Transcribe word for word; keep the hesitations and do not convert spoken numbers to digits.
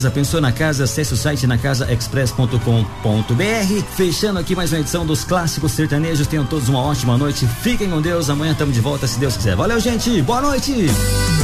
Pensou na casa? Acesse o site na casa express ponto com ponto b r. Fechando aqui mais uma edição dos Clássicos Sertanejos. Tenham todos uma ótima noite. Fiquem com Deus. Amanhã estamos de volta, se Deus quiser. Valeu, gente. Boa noite.